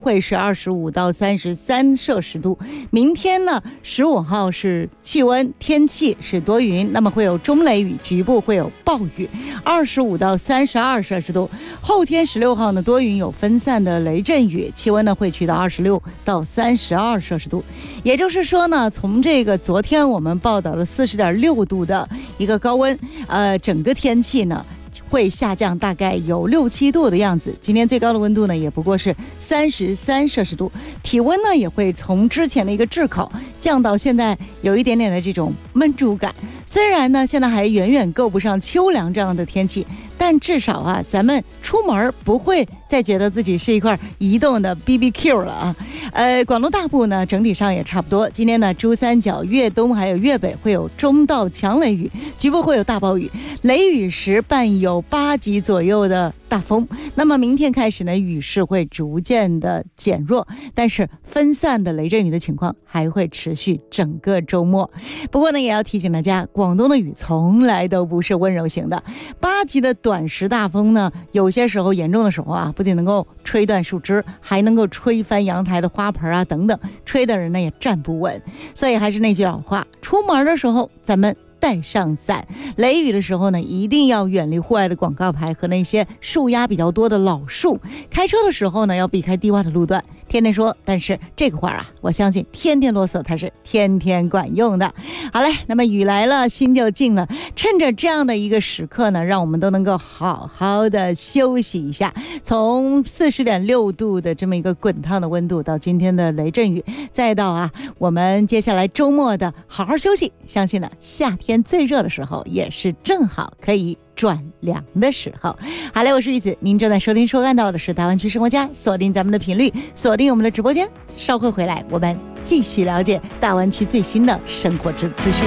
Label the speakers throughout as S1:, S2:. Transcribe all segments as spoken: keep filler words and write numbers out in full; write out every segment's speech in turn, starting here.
S1: 会是二十五到三十三摄氏度。明天呢，十五号是气温天气是多云，那么会有中雷雨，局部会有暴雨，二十五到三十二摄氏度。后天十六号呢，多云有分散的雷阵雨，气温呢会去到二十六到三十二摄氏度。也就是说呢，从这个昨天我们报道了四十点六度的一个高温，呃，整个天气呢会下降大概有六七度的样子。今天最高的温度呢也不过是三十三摄氏度，体温呢也会从之前的一个炙烤降到现在有一点点的这种闷住感。虽然呢现在还远远够不上秋凉这样的天气，但至少啊咱们出门不会再觉得自己是一块移动的 B B Q 了啊。呃，广东大部呢整体上也差不多。今天呢珠三角、粤东还有粤北会有中到强雷雨，局部会有大暴雨，雷雨时伴有八级左右的大风。那么明天开始呢，雨势会逐渐的减弱，但是分散的雷阵雨的情况还会持续整个周末。不过呢，也要提醒大家，广东的雨从来都不是温柔型的。八级的短时大风呢，有些时候严重的时候啊，不仅能够吹断树枝，还能够吹翻阳台的花盆啊等等，吹的人呢也站不稳。所以还是那句老话，出门的时候咱们带上伞，雷雨的时候呢，一定要远离户外的广告牌和那些树压比较多的老树。开车的时候呢，要避开低洼的路段。天天说，但是这个话啊，我相信天天啰嗦它是天天管用的。好嘞，那么雨来了，心就静了。趁着这样的一个时刻呢，让我们都能够好好的休息一下。从四十点六度的这么一个滚烫的温度，到今天的雷阵雨，再到啊，我们接下来周末的好好休息。相信呢，夏天最热的时候，也是正好可以转凉的时候。好嘞，我是玉子，您正在收听收看到的是大湾区生活家，锁定咱们的频率，锁定我们的直播间，稍后回来我们继续了解大湾区最新的生活资讯。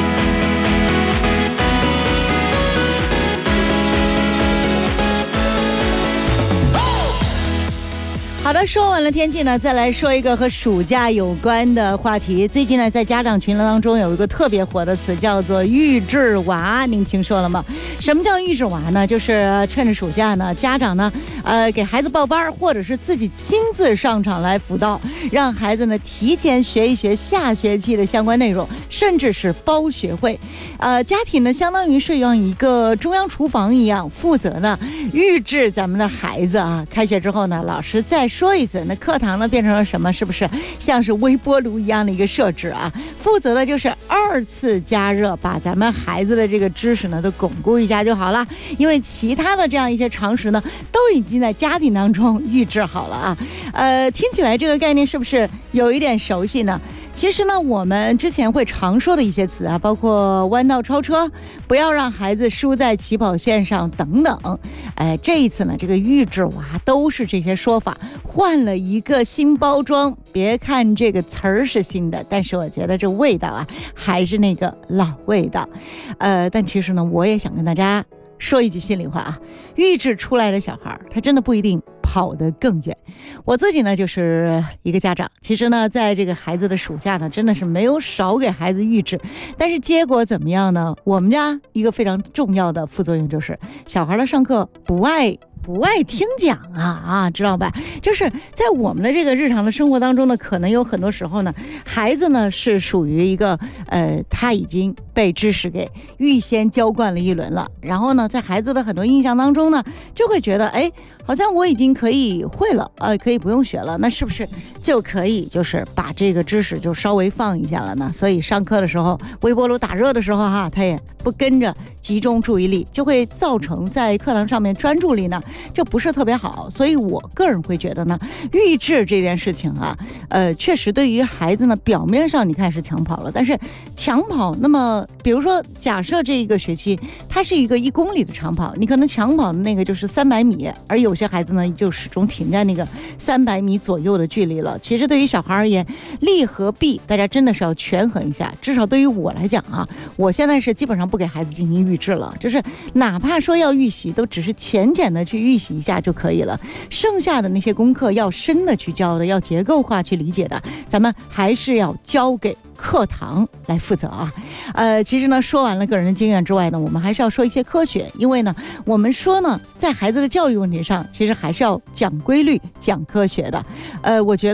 S1: 好的，说完了天气呢，再来说一个和暑假有关的话题。最近呢，在家长群当中有一个特别火的词，叫做育稚娃，您听说了吗？什么叫育稚娃呢？就是趁着暑假呢，家长呢，呃，给孩子报班，或者是自己亲自上场来辅导，让孩子呢提前学一学下学期的相关内容，甚至是包学会。呃，家庭呢，相当于是用一个中央厨房一样，负责呢育稚咱们的孩子啊。开学之后呢，老师再说一次，那课堂呢变成了什么？是不是像是微波炉一样的一个设置啊？负责的就是二次加热，把咱们孩子的这个知识呢都巩固一下就好了。因为其他的这样一些常识呢，都已经在家庭当中预制好了啊。呃，听起来这个概念是不是有一点熟悉呢？其实呢，我们之前会常说的一些词啊，包括弯道超车，不要让孩子输在起跑线上等等。哎，这一次呢，这个育稚娃都是这些说法换了一个新包装。别看这个词儿是新的，但是我觉得这味道啊还是那个老味道。呃，但其实呢，我也想跟大家说一句心里话啊，育稚出来的小孩他真的不一定跑得更远。我自己呢就是一个家长，其实呢在这个孩子的暑假呢真的是没有少给孩子育稚，但是结果怎么样呢？我们家一个非常重要的副作用就是小孩的上课不爱不爱听讲啊啊，知道吧？就是在我们的这个日常的生活当中呢，可能有很多时候呢，孩子呢是属于一个呃，他已经被知识给预先浇灌了一轮了，然后呢，在孩子的很多印象当中呢，就会觉得哎，好像我已经可以会了，呃，可以不用学了，那是不是就可以就是把这个知识就稍微放一下了呢？所以上课的时候，微波炉打热的时候哈，他也不跟着集中注意力，就会造成在课堂上面专注力呢就不是特别好。所以我个人会觉得呢，育稚这件事情啊，呃，确实对于孩子呢，表面上你看是抢跑了，但是抢跑，那么比如说假设这一个学期它是一个一公里的长跑，你可能抢跑的那个就是三百米，而有些孩子呢就始终停在那个三百米左右的距离了。其实对于小孩而言，利和弊大家真的是要权衡一下。至少对于我来讲啊，我现在是基本上不给孩子进行育预制了，就是哪怕说要预习，都只是浅浅的去预习一下就可以了，剩下的那些功课要深的去教的，要结构化去理解的，咱们还是要交给课堂来负责啊。呃，其实呢，说完了个人的经验之外呢，我们还是要说一些科学，因为呢，我们说呢，在孩子的教育问题上，其实还是要讲规律、讲科学的。呃，我觉得。